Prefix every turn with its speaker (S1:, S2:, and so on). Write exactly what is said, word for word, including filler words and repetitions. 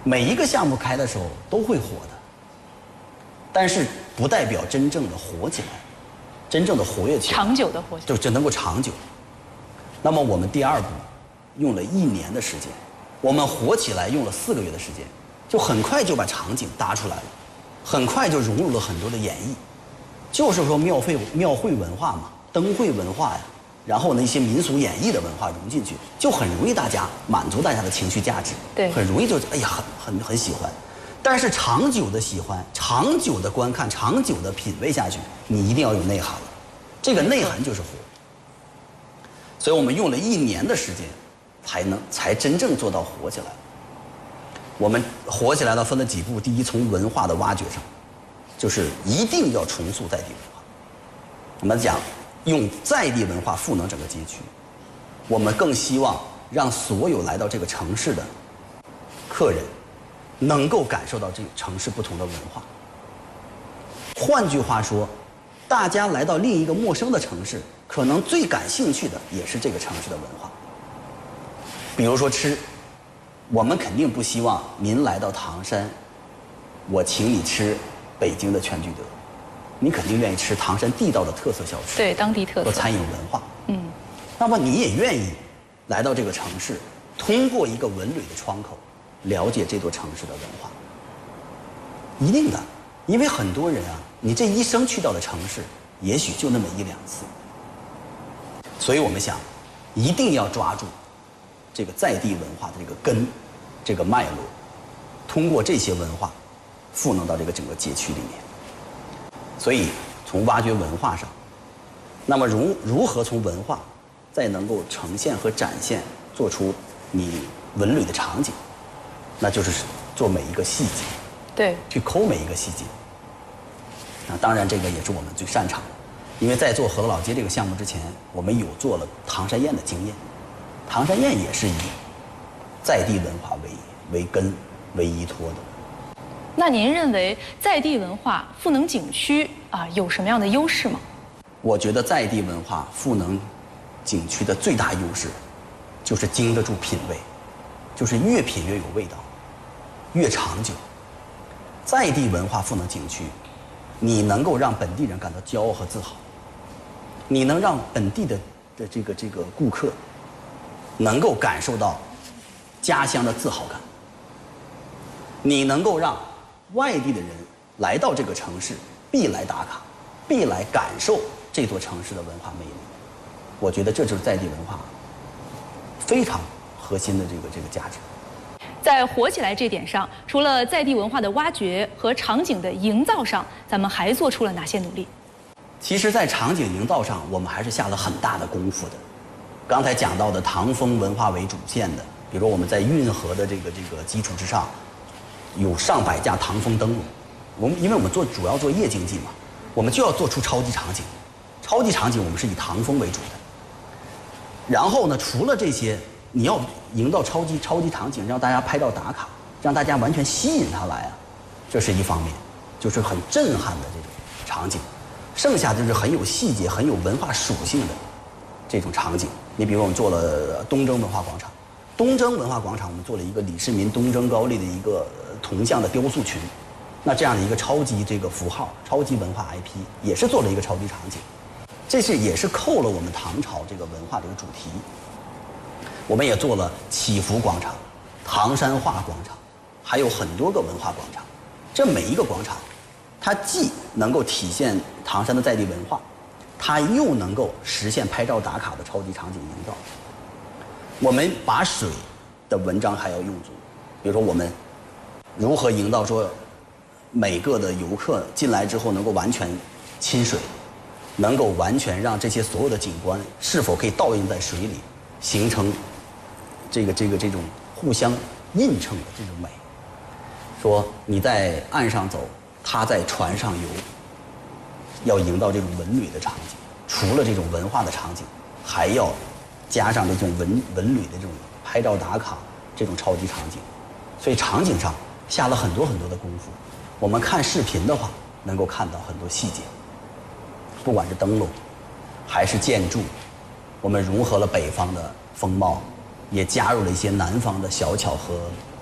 S1: 每一个项目开的时候都会火的，但是不代表真正的火起来，真正的活跃起来，
S2: 长久的活起来，
S1: 就就能够长久。那么我们第二步用了一年的时间，我们火起来用了四个月的时间，就很快就把场景搭出来了，很快就融入了很多的演绎，就是说庙会庙会文化嘛，灯会文化呀。然后呢，一些民俗演绎的文化融进去，就很容易大家满足大家的情绪价值，
S2: 对，
S1: 很容易就哎呀很很很喜欢。但是长久的喜欢、长久的观看、长久的品味下去，你一定要有内涵了，这个内涵就是火。所以我们用了一年的时间，才能才真正做到火起来。我们火起来呢，分了几步。第一，从文化的挖掘上，就是一定要重塑在地文化。我们讲。用在地文化赋能整个街区，我们更希望让所有来到这个城市的客人能够感受到这个城市不同的文化。换句话说，大家来到另一个陌生的城市，可能最感兴趣的也是这个城市的文化。比如说吃，我们肯定不希望您来到唐山，我请你吃北京的全聚德。你肯定愿意吃唐山地道的特色小吃，
S2: 对，当地特色和
S1: 餐饮文化。
S2: 嗯，
S1: 那么你也愿意来到这个城市，通过一个文旅的窗口，了解这座城市的文化。一定的，因为很多人啊，你这一生去到的城市，也许就那么一两次。所以我们想，一定要抓住这个在地文化的这个根，这个脉络，通过这些文化，赋能到这个整个街区里面。所以，从挖掘文化上，那么如如何从文化再能够呈现和展现，做出你文旅的场景，那就是做每一个细节，
S2: 对，
S1: 去抠每一个细节。那当然，这个也是我们最擅长的，因为在做河老街这个项目之前，我们有做了唐山宴的经验，唐山宴也是以在地文化为为根为依托的。
S2: 那您认为在地文化赋能景区啊有什么样的优势吗？
S1: 我觉得在地文化赋能景区的最大优势，就是经得住品味，就是越品越有味道，越长久。在地文化赋能景区，你能够让本地人感到骄傲和自豪，你能让本地的的这个这个顾客能够感受到家乡的自豪感，你能够让外地的人来到这个城市，必来打卡，必来感受这座城市的文化魅力。我觉得这就是在地文化非常核心的这个这个价值。
S2: 在火起来这点上，除了在地文化的挖掘和场景的营造上，咱们还做出了哪些努力？
S1: 其实，在场景营造上，我们还是下了很大的功夫的。刚才讲到的唐风文化为主线的，比如说我们在运河的这个这个基础之上，有上百架唐风灯笼。我们因为我们做主要做夜经济嘛，我们就要做出超级场景。超级场景我们是以唐风为主的。然后呢，除了这些，你要营造超级超级场景，让大家拍照打卡，让大家完全吸引他来啊，这是一方面，就是很震撼的这种场景。剩下就是很有细节、很有文化属性的这种场景。你比如我们做了东征文化广场，东征文化广场我们做了一个李世民东征高丽的一个铜像的雕塑群，那这样的一个超级这个符号、超级文化 I P 也是做了一个超级场景。这是也是扣了我们唐朝这个文化这个主题。我们也做了祈福广场、唐山话广场，还有很多个文化广场。这每一个广场，它既能够体现唐山的在地文化，它又能够实现拍照打卡的超级场景营造。我们把水的文章还要用足，比如说我们如何营造说每个的游客进来之后能够完全亲水，能够完全让这些所有的景观是否可以倒映在水里，形成这个这个这种互相映衬的这种美。说你在岸上走，他在船上游，要营造这种文旅的场景。除了这种文化的场景，还要加上这种文文旅的这种拍照打卡这种超级场景。所以场景上下了很多很多的功夫。我们看视频的话，能够看到很多细节，不管是灯笼还是建筑，我们融合了北方的风貌，也加入了一些南方的小巧和